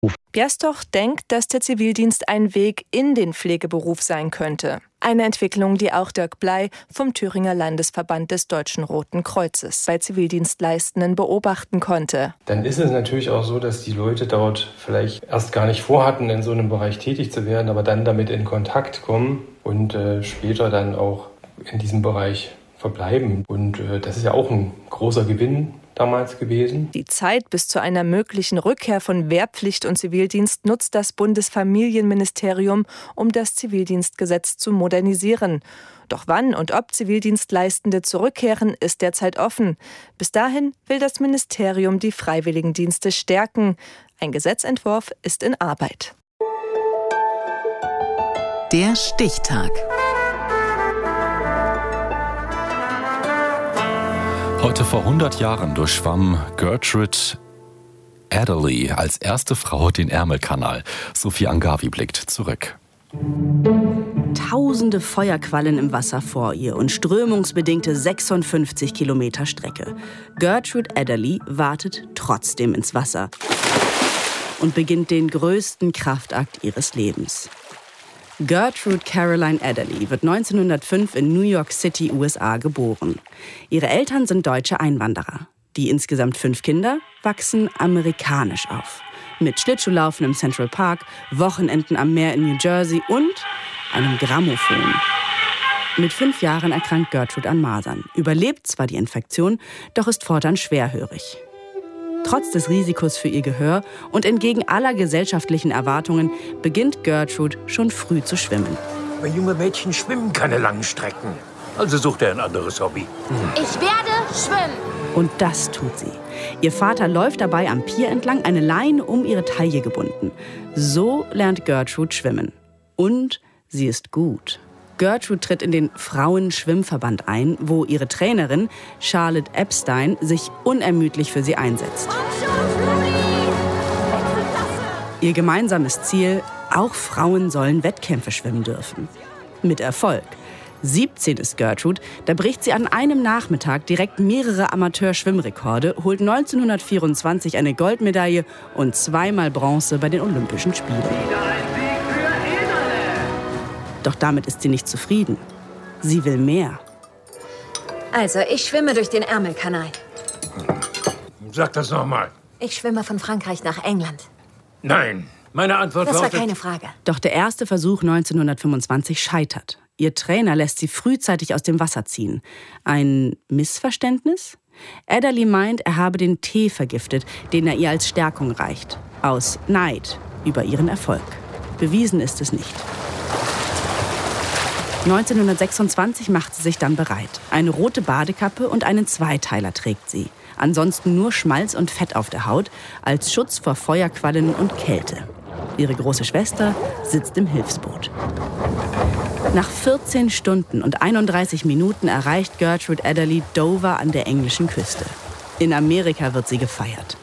Biastoch denkt, dass der Zivildienst ein Weg in den Pflegeberuf sein könnte. Eine Entwicklung, die auch Dirk Bley vom Thüringer Landesverband des Deutschen Roten Kreuzes bei Zivildienstleistenden beobachten konnte. Dann ist es natürlich auch so, dass die Leute dort vielleicht erst gar nicht vorhatten, in so einem Bereich tätig zu werden, aber dann damit in Kontakt kommen und später dann auch in diesem Bereich verbleiben. Und das ist ja auch ein großer Gewinn damals gewesen. Die Zeit bis zu einer möglichen Rückkehr von Wehrpflicht und Zivildienst nutzt das Bundesfamilienministerium, um das Zivildienstgesetz zu modernisieren. Doch wann und ob Zivildienstleistende zurückkehren, ist derzeit offen. Bis dahin will das Ministerium die Freiwilligendienste stärken. Ein Gesetzentwurf ist in Arbeit. Der Stichtag. Heute vor 100 Jahren durchschwamm Gertrude Adderley als erste Frau den Ärmelkanal. Sophie Angavi blickt zurück. Tausende Feuerquallen im Wasser vor ihr und strömungsbedingte 56 Kilometer Strecke. Gertrude Adderley wartet trotzdem ins Wasser und beginnt den größten Kraftakt ihres Lebens. Gertrude Caroline Adderley wird 1905 in New York City, USA, geboren. Ihre Eltern sind deutsche Einwanderer. Die insgesamt 5 Kinder wachsen amerikanisch auf. Mit Schlittschuhlaufen im Central Park, Wochenenden am Meer in New Jersey und einem Grammophon. Mit 5 Jahren erkrankt Gertrude an Masern, überlebt zwar die Infektion, doch ist fortan schwerhörig. Trotz des Risikos für ihr Gehör und entgegen aller gesellschaftlichen Erwartungen beginnt Gertrude schon früh zu schwimmen. Aber junge Mädchen schwimmen keine langen Strecken. Also sucht er ein anderes Hobby. Ich werde schwimmen. Und das tut sie. Ihr Vater läuft dabei am Pier entlang, eine Leine um ihre Taille gebunden. So lernt Gertrude schwimmen. Und sie ist gut. Gertrude tritt in den Frauenschwimmverband ein, wo ihre Trainerin Charlotte Epstein sich unermüdlich für sie einsetzt. Ihr gemeinsames Ziel: auch Frauen sollen Wettkämpfe schwimmen dürfen. Mit Erfolg. 17 ist Gertrude, da bricht sie an einem Nachmittag direkt mehrere Amateurschwimmrekorde, holt 1924 eine Goldmedaille und 2-mal Bronze bei den Olympischen Spielen. Doch damit ist sie nicht zufrieden. Sie will mehr. Also, ich schwimme durch den Ärmelkanal. Sag das nochmal. Ich schwimme von Frankreich nach England. Nein, meine Antwort Das war lautet... keine Frage. Doch der erste Versuch 1925 scheitert. Ihr Trainer lässt sie frühzeitig aus dem Wasser ziehen. Ein Missverständnis? Adderley meint, er habe den Tee vergiftet, den er ihr als Stärkung reicht. Aus Neid über ihren Erfolg. Bewiesen ist es nicht. 1926 macht sie sich dann bereit. Eine rote Badekappe und einen Zweiteiler trägt sie. Ansonsten nur Schmalz und Fett auf der Haut, als Schutz vor Feuerquallen und Kälte. Ihre große Schwester sitzt im Hilfsboot. Nach 14 Stunden und 31 Minuten erreicht Gertrude Adderley Dover an der englischen Küste. In Amerika wird sie gefeiert.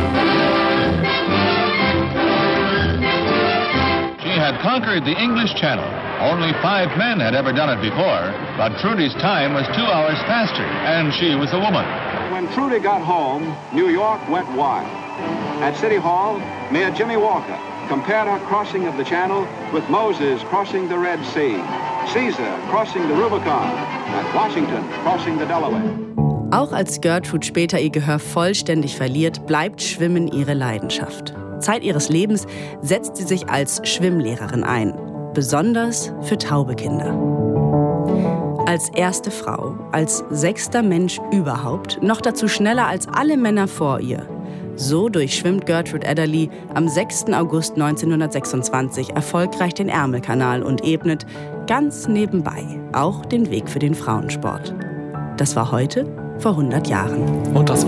She had conquered the English Channel. Only 5 men had ever done it before, but Trudy's time was 2 hours faster, and she was a woman. When Trudy got home, New York went wild. At City Hall, Mayor Jimmy Walker compared her crossing of the Channel with Moses crossing the Red Sea, Caesar crossing the Rubicon, and Washington crossing the Delaware. Auch als Gertrude später ihr Gehör vollständig verliert, bleibt Schwimmen ihre Leidenschaft. Zeit ihres Lebens setzt sie sich als Schwimmlehrerin ein, besonders für taube Kinder. Als erste Frau, als 6. Mensch überhaupt, noch dazu schneller als alle Männer vor ihr. So durchschwimmt Gertrude Adderley am 6. August 1926 erfolgreich den Ärmelkanal und ebnet ganz nebenbei auch den Weg für den Frauensport. Das war heute vor 100 Jahren. Und das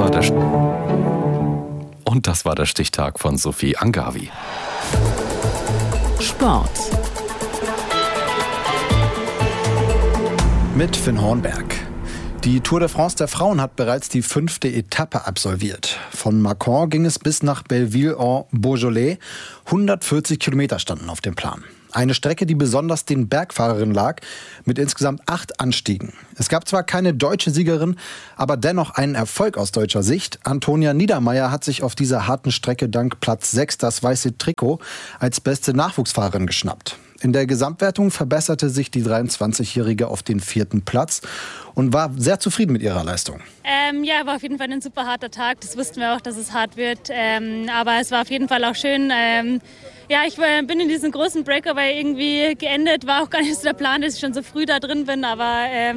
war der Stichtag von Sophie Angavi. Sport. Mit Finn Hornberg. Die Tour de France der Frauen hat bereits die 5. Etappe absolviert. Von Mâcon ging es bis nach Belleville-en-Beaujolais. 140 Kilometer standen auf dem Plan. Eine Strecke, die besonders den Bergfahrerinnen lag, mit insgesamt 8 Anstiegen. Es gab zwar keine deutsche Siegerin, aber dennoch einen Erfolg aus deutscher Sicht. Antonia Niedermeyer hat sich auf dieser harten Strecke dank Platz 6 das weiße Trikot als beste Nachwuchsfahrerin geschnappt. In der Gesamtwertung verbesserte sich die 23-Jährige auf den 4. Platz und war sehr zufrieden mit ihrer Leistung. War auf jeden Fall ein super harter Tag. Das wussten wir auch, dass es hart wird. Aber es war auf jeden Fall auch schön. Ich bin in diesem großen Breakaway irgendwie geendet. War auch gar nicht so der Plan, dass ich schon so früh da drin bin. Aber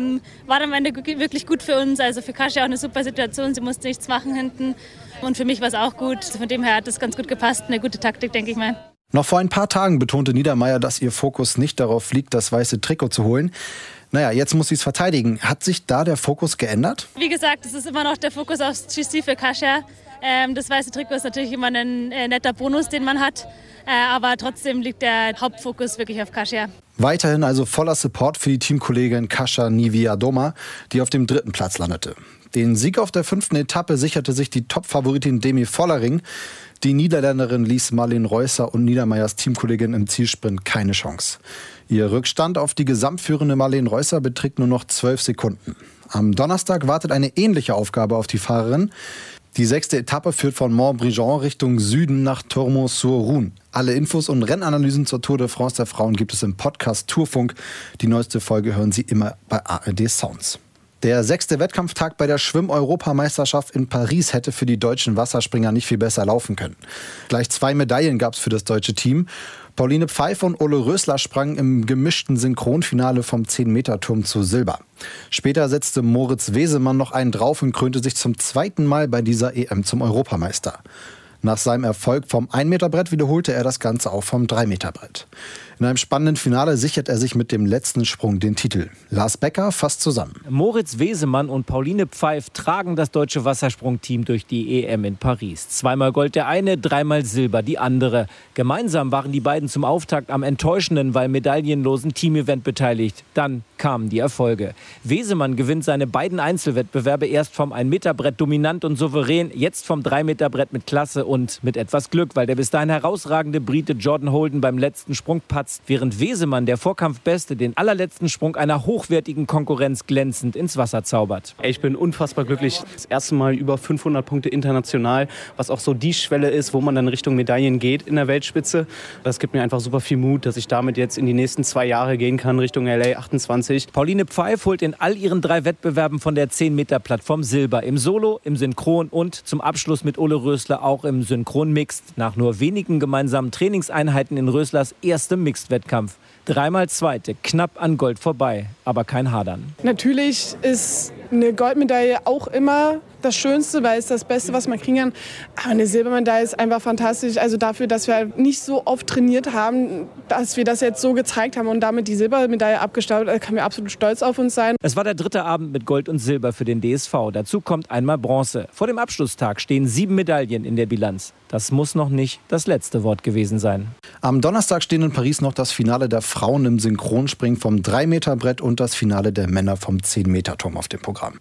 war dann am Ende wirklich gut für uns. Also für Kasia auch eine super Situation. Sie musste nichts machen hinten. Und für mich war es auch gut. Von dem her hat das ganz gut gepasst. Eine gute Taktik, denke ich mal. Noch vor ein paar Tagen betonte Niedermeyer, dass ihr Fokus nicht darauf liegt, das weiße Trikot zu holen. Jetzt muss sie es verteidigen. Hat sich da der Fokus geändert? Wie gesagt, es ist immer noch der Fokus aufs GC für Kasia. Das weiße Trikot ist natürlich immer ein netter Bonus, den man hat. Aber trotzdem liegt der Hauptfokus wirklich auf Kasia. Weiterhin also voller Support für die Teamkollegin Kasia Niewiadoma, die auf dem 3. Platz landete. Den Sieg auf der 5. Etappe sicherte sich die Top-Favoritin Demi Vollering. Die Niederländerin ließ Marleen Reusser und Niedermeyers Teamkollegin im Zielsprint keine Chance. Ihr Rückstand auf die gesamtführende Marleen Reusser beträgt nur noch 12 Sekunden. Am Donnerstag wartet eine ähnliche Aufgabe auf die Fahrerin. Die 6. Etappe führt von Montbrison Richtung Süden nach Tourmont-sur-Rhône. Alle Infos und Rennanalysen zur Tour de France der Frauen gibt es im Podcast Tourfunk. Die neueste Folge hören Sie immer bei ARD Sounds. Der 6. Wettkampftag bei der Schwimm-Europameisterschaft in Paris hätte für die deutschen Wasserspringer nicht viel besser laufen können. Gleich 2 Medaillen gab es für das deutsche Team. Pauline Pfeiffer und Ole Rösler sprangen im gemischten Synchronfinale vom 10-Meter-Turm zu Silber. Später setzte Moritz Wesemann noch einen drauf und krönte sich zum 2. Mal bei dieser EM zum Europameister. Nach seinem Erfolg vom 1-Meter-Brett wiederholte er das Ganze auch vom 3-Meter-Brett. In einem spannenden Finale sichert er sich mit dem letzten Sprung den Titel. Lars Becker fasst zusammen. Moritz Wesemann und Pauline Pfeiffer tragen das deutsche Wassersprungteam durch die EM in Paris. 2-mal Gold der eine, 3-mal Silber die andere. Gemeinsam waren die beiden zum Auftakt am enttäuschenden, weil medaillenlosen Teamevent beteiligt. Dann kamen die Erfolge. Wesemann gewinnt seine beiden Einzelwettbewerbe erst vom 1-Meter-Brett dominant und souverän, jetzt vom 3-Meter-Brett mit Klasse und mit etwas Glück, weil der bis dahin herausragende Brite Jordan Holden beim letzten Sprung patzt, während Wesemann, der Vorkampfbeste, den allerletzten Sprung einer hochwertigen Konkurrenz glänzend ins Wasser zaubert. Ich bin unfassbar glücklich. Das erste Mal über 500 Punkte international, was auch so die Schwelle ist, wo man dann Richtung Medaillen geht in der Weltspitze. Das gibt mir einfach super viel Mut, dass ich damit jetzt in die nächsten 2 Jahre gehen kann, Richtung LA 28. Pauline Pfeiffer holt in all ihren 3 Wettbewerben von der 10-Meter-Plattform Silber. Im Solo, im Synchron und zum Abschluss mit Ole Rösler auch im Synchron-Mixed. Nach nur wenigen gemeinsamen Trainingseinheiten in Röslers erstem Mixed-Wettkampf. 3-mal Zweite, knapp an Gold vorbei, aber kein Hadern. Natürlich ist eine Goldmedaille auch immer das Schönste, weil es das Beste, was man kriegen kann. Aber eine Silbermedaille ist einfach fantastisch. Also dafür, dass wir halt nicht so oft trainiert haben, dass wir das jetzt so gezeigt haben und damit die Silbermedaille abgestaubt, da kann wir absolut stolz auf uns sein. Es war der 3. Abend mit Gold und Silber für den DSV. Dazu kommt einmal Bronze. Vor dem Abschlusstag stehen 7 Medaillen in der Bilanz. Das muss noch nicht das letzte Wort gewesen sein. Am Donnerstag stehen in Paris noch das Finale der Frauen im Synchronspringen vom 3-Meter-Brett und das Finale der Männer vom 10-Meter-Turm auf dem Programm.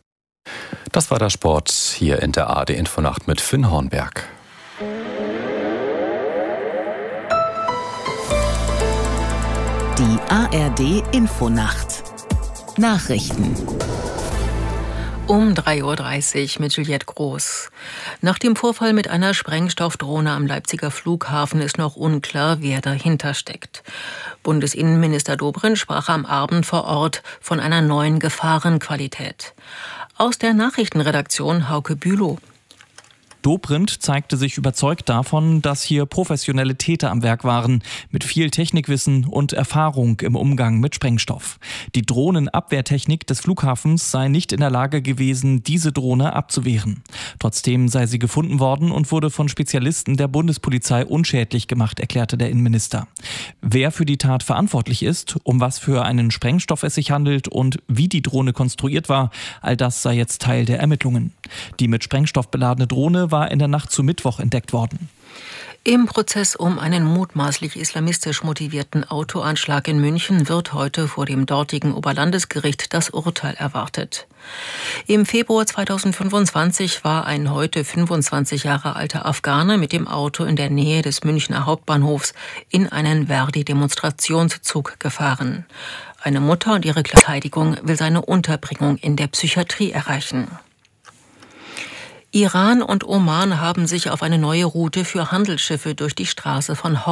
Das war der Sport hier in der ARD Infonacht mit Finn Hornberg. Die ARD Infonacht. Nachrichten. Um 3:30 Uhr mit Juliette Groß. Nach dem Vorfall mit einer Sprengstoffdrohne am Leipziger Flughafen ist noch unklar, wer dahinter steckt. Bundesinnenminister Dobrindt sprach am Abend vor Ort von einer neuen Gefahrenqualität. Aus der Nachrichtenredaktion Hauke Bülow. Dobrindt zeigte sich überzeugt davon, dass hier professionelle Täter am Werk waren, mit viel Technikwissen und Erfahrung im Umgang mit Sprengstoff. Die Drohnenabwehrtechnik des Flughafens sei nicht in der Lage gewesen, diese Drohne abzuwehren. Trotzdem sei sie gefunden worden und wurde von Spezialisten der Bundespolizei unschädlich gemacht, erklärte der Innenminister. Wer für die Tat verantwortlich ist, um was für einen Sprengstoff es sich handelt und wie die Drohne konstruiert war, all das sei jetzt Teil der Ermittlungen. Die mit Sprengstoff beladene Drohne war war in der Nacht zu Mittwoch entdeckt worden. Im Prozess um einen mutmaßlich islamistisch motivierten Autoanschlag in München wird heute vor dem dortigen Oberlandesgericht das Urteil erwartet. Im Februar 2025 war ein heute 25 Jahre alter Afghane mit dem Auto in der Nähe des Münchner Hauptbahnhofs in einen Verdi-Demonstrationszug gefahren. Eine Mutter und ihre Verteidigung will seine Unterbringung in der Psychiatrie erreichen. Iran und Oman haben sich auf eine neue Route für Handelsschiffe durch die Straße von